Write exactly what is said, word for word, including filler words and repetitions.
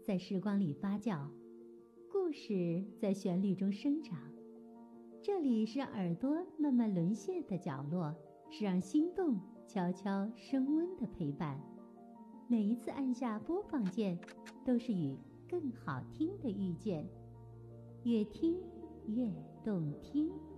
在时光里发酵，故事在旋律中生长。这里是耳朵慢慢沦陷的角落，是让心动悄悄升温的陪伴。每一次按下播放键，都是与更好听的遇见。越听越动听。